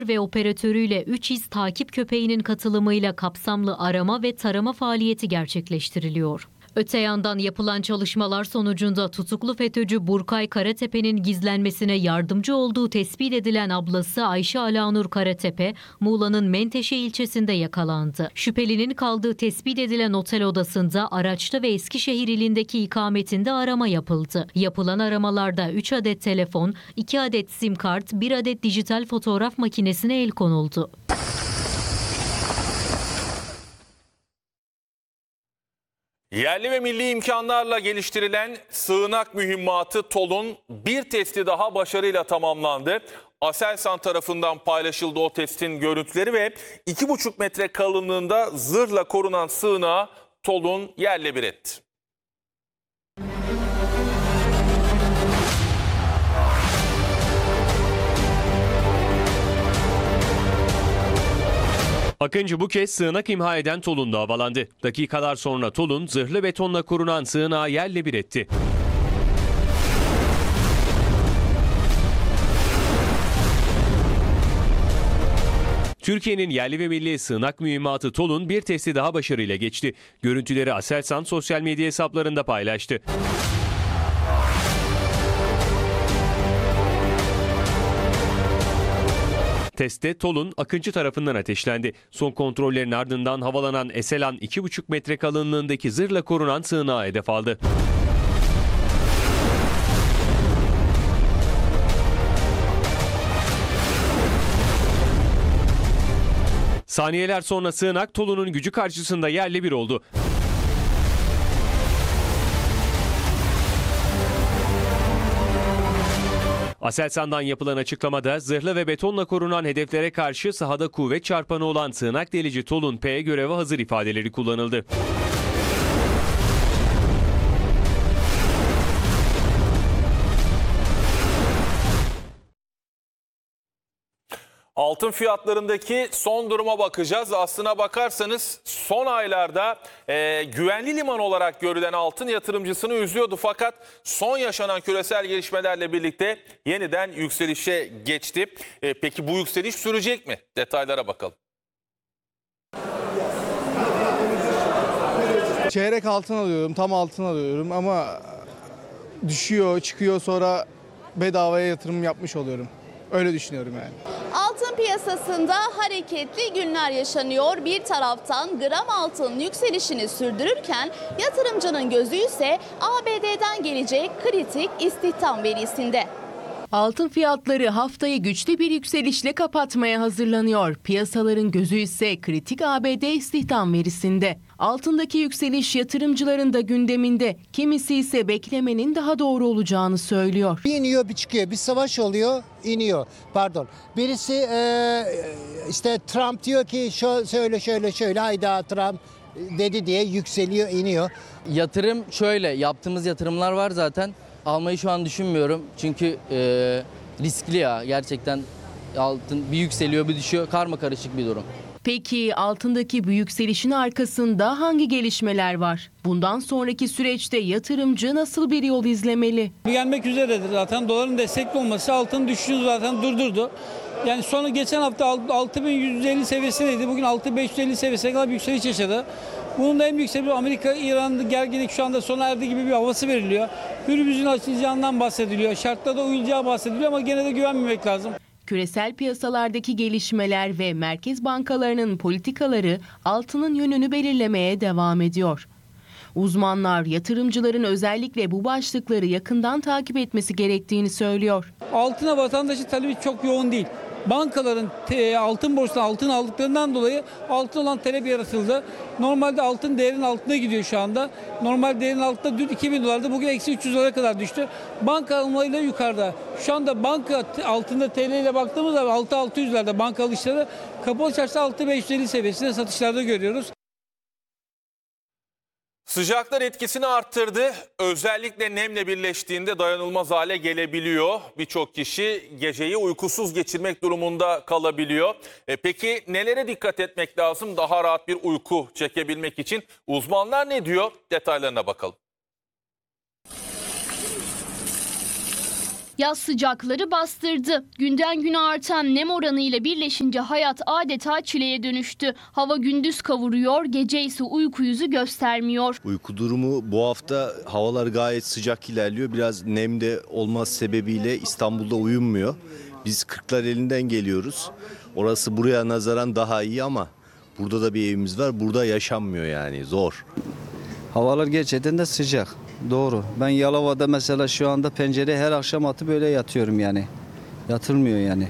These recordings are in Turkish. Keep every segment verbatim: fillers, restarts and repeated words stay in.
ve operatörüyle üç iz takip köpeğinin katılımıyla kapsamlı arama ve tarama faaliyeti gerçekleştiriliyor. Öte yandan yapılan çalışmalar sonucunda tutuklu FETÖ'cü Burkay Karatepe'nin gizlenmesine yardımcı olduğu tespit edilen ablası Ayşe Alanur Karatepe, Muğla'nın Menteşe ilçesinde yakalandı. Şüphelinin kaldığı tespit edilen otel odasında araçta ve Eskişehir ilindeki ikametinde arama yapıldı. Yapılan aramalarda üç adet telefon, iki adet sim kart, bir adet dijital fotoğraf makinesine el konuldu. Yerli ve milli imkanlarla geliştirilen sığınak mühimmatı TOL'un bir testi daha başarıyla tamamlandı. Aselsan tarafından paylaşıldı o testin görüntüleri ve iki buçuk metre kalınlığında zırhla korunan sığınağı TOL'un yerle bir etti. Akıncı bu kez sığınak imha eden TOL'un da havalandı. Dakikalar sonra TOL'un zırhlı betonla korunan sığınağı yerle bir etti. Türkiye'nin yerli ve milli sığınak mühimmatı TOL'un bir testi daha başarıyla geçti. Görüntüleri Aselsan sosyal medya hesaplarında paylaştı. Testte TOL'un Akıncı tarafından ateşlendi. Son kontrollerin ardından havalanan Eselan iki buçuk metre kalınlığındaki zırhla korunan sığınağı hedef aldı. Saniyeler sonra sığınak TOL'un gücü karşısında yerle bir oldu. Aselsan'dan yapılan açıklamada zırhlı ve betonla korunan hedeflere karşı sahada kuvvet çarpanı olan sığınak delici TOL'un P göreve hazır ifadeleri kullanıldı. Altın fiyatlarındaki son duruma bakacağız. Aslına bakarsanız son aylarda e, güvenli liman olarak görülen altın yatırımcısını üzüyordu. Fakat son yaşanan küresel gelişmelerle birlikte yeniden yükselişe geçti. E, peki bu yükseliş sürecek mi? Detaylara bakalım. Çeyrek altın alıyorum, tam altın alıyorum ama düşüyor, çıkıyor, sonra bedavaya yatırım yapmış oluyorum. Öyle düşünüyorum yani. Altın piyasasında hareketli günler yaşanıyor. Bir taraftan gram altın yükselişini sürdürürken yatırımcının gözü ise A B D'den gelecek kritik istihdam verisinde. Altın fiyatları haftayı güçlü bir yükselişle kapatmaya hazırlanıyor. Piyasaların gözü ise kritik A B D istihdam verisinde. Altındaki yükseliş yatırımcıların da gündeminde. Kimisi ise beklemenin daha doğru olacağını söylüyor. Bir iniyor bir çıkıyor. Bir savaş oluyor iniyor. Pardon. Birisi e, işte Trump diyor ki şu, şöyle şöyle şöyle hayda Trump dedi diye yükseliyor iniyor. Yatırım şöyle yaptığımız yatırımlar var zaten. Almayı şu an düşünmüyorum çünkü e, riskli ya gerçekten altın bir yükseliyor bir düşüyor karma karışık bir durum. Peki altındaki bu yükselişin arkasında hangi gelişmeler var? Bundan sonraki süreçte yatırımcı nasıl bir yol izlemeli? Gelmek üzeredir zaten. Doların destekli olması altın düşüşünü zaten durdurdu. Yani sonra geçen hafta altı bin yüz elli seviyesindeydi. Bugün altı bin beş yüz elli seviyesine kadar bir yükseliş yaşadı. Bunun da en büyük sebebi Amerika-İran gerginlik şu anda sona erdi gibi bir havası veriliyor. Hürmüz'ün açılacağından bahsediliyor. Şartlarda uyulacağı bahsediliyor ama gene de güvenmemek lazım. Küresel piyasalardaki gelişmeler ve merkez bankalarının politikaları altının yönünü belirlemeye devam ediyor. Uzmanlar yatırımcıların özellikle bu başlıkları yakından takip etmesi gerektiğini söylüyor. Altına vatandaşın talebi çok yoğun değil. Bankaların te, altın borsasından altın aldıklarından dolayı altın olan talep yaratıldı. Normalde altın değerinin altına gidiyor şu anda. Normal değerinin altında dün iki bin dolardı. Bugün eksi üç yüz dolara kadar düştü. Banka alımlarıyla yukarıda. Şu anda banka altında T L ile baktığımız zaman altı bin altı yüzlerde banka alışları, kapalı çarşıda altı bin beş yüz elli seviyesinde satışlarda görüyoruz. Sıcaklar etkisini arttırdı. Özellikle nemle birleştiğinde dayanılmaz hale gelebiliyor. Birçok kişi geceyi uykusuz geçirmek durumunda kalabiliyor. E peki nelere dikkat etmek lazım daha rahat bir uyku çekebilmek için? Uzmanlar ne diyor? Detaylarına bakalım. Yaz sıcakları bastırdı. Günden güne artan nem oranıyla birleşince hayat adeta çileye dönüştü. Hava gündüz kavuruyor, gece ise uyku yüzü göstermiyor. Uyku durumu bu hafta havalar gayet sıcak ilerliyor. Biraz nemde olmaz sebebiyle İstanbul'da uyunmuyor. Biz Kırklareli'nden geliyoruz. Orası buraya nazaran daha iyi ama burada da bir evimiz var. Burada yaşanmıyor yani, zor. Havalar gerçekten de sıcak. Doğru. Ben Yalova'da mesela şu anda pencereye her akşam atıp böyle yatıyorum yani. Yatılmıyor yani.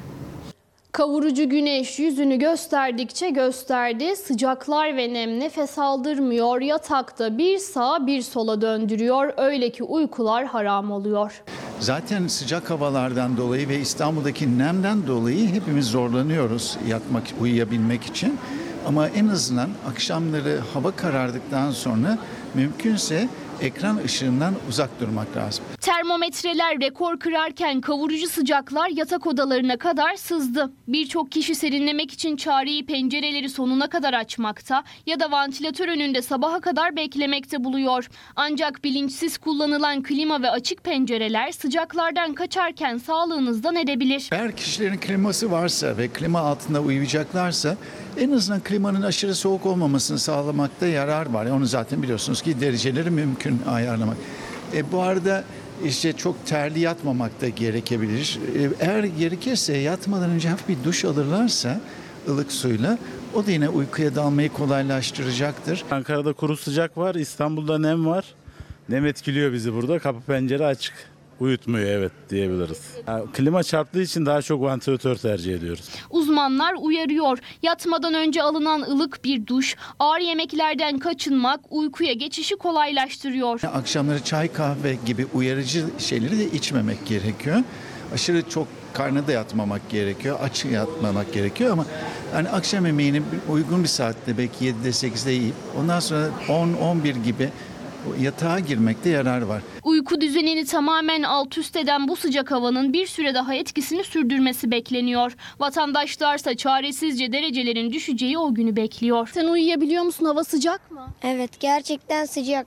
Kavurucu güneş yüzünü gösterdikçe gösterdi. Sıcaklar ve nem nefes aldırmıyor. Yatakta bir sağa bir sola döndürüyor. Öyle ki uykular haram oluyor. Zaten sıcak havalardan dolayı ve İstanbul'daki nemden dolayı hepimiz zorlanıyoruz yatmak, uyuyabilmek için. Ama en azından akşamları hava karardıktan sonra mümkünse ekran ışığından uzak durmak lazım. Termometreler rekor kırarken kavurucu sıcaklar yatak odalarına kadar sızdı. Birçok kişi serinlemek için çareyi pencereleri sonuna kadar açmakta ya da vantilatör önünde sabaha kadar beklemekte buluyor. Ancak bilinçsiz kullanılan klima ve açık pencereler sıcaklardan kaçarken sağlığınızdan edebilir. Eğer kişilerin kliması varsa ve klima altında uyuyacaklarsa en azından klimanın aşırı soğuk olmamasını sağlamakta yarar var. Onu zaten biliyorsunuz ki dereceleri mümkün ayarlamak. E, bu arada işte çok terli yatmamak da gerekebilir. E, eğer gerekirse yatmadan önce hafif bir duş alırlarsa ılık suyla o da yine uykuya dalmayı kolaylaştıracaktır. Ankara'da kuru sıcak var, İstanbul'da nem var. Nem etkiliyor bizi burada. Kapı pencere açık. Uyutmuyor, evet diyebiliriz. Yani klima çarptığı için daha çok vantilatör tercih ediyoruz. Uzmanlar uyarıyor. Yatmadan önce alınan ılık bir duş, ağır yemeklerden kaçınmak uykuya geçişi kolaylaştırıyor. Akşamları çay, kahve gibi uyarıcı şeyleri de içmemek gerekiyor. Aşırı çok karnına da yatmamak gerekiyor, aç yatmamak gerekiyor ama yani akşam yemeğini uygun bir saatte belki yedide sekizde yiyip ondan sonra on on bir gibi yatağa girmekte yarar var. Uyku düzenini tamamen alt üst eden bu sıcak havanın bir süre daha etkisini sürdürmesi bekleniyor. Vatandaşlarsa çaresizce derecelerin düşeceği o günü bekliyor. Sen uyuyabiliyor musun? Hava sıcak mı? Evet, gerçekten sıcak.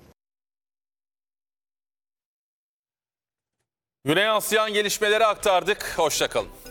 Güney Asya'nın gelişmeleri aktardık. Hoşça kalın.